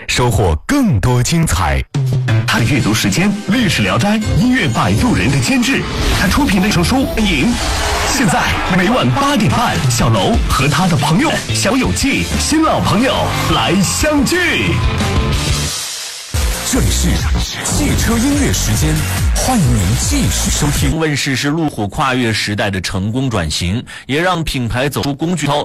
收获更多精彩。 他的阅读时间，历史聊斋，音乐摆渡人的监制。他出品的手书《影》，现在每晚8点半，小楼和他的朋友小有记新老朋友来相聚。 这里是汽车音乐时间，欢迎您继续收听。 问世是路虎跨越时代的成功转型，也让品牌走出工具套，